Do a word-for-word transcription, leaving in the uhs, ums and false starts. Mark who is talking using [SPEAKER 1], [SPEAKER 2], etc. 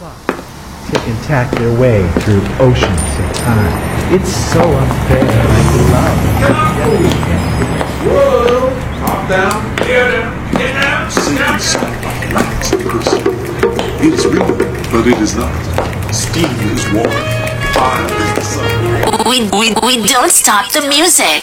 [SPEAKER 1] tick and tack their way through oceans of time. It's so unfair, like love.
[SPEAKER 2] Whoa! Calm down. Get down. Get down.
[SPEAKER 3] Satan sound like lights in person. It is real, but it is not. Steam is warm. Fire is the sun.
[SPEAKER 4] We, we, we don't stop the music.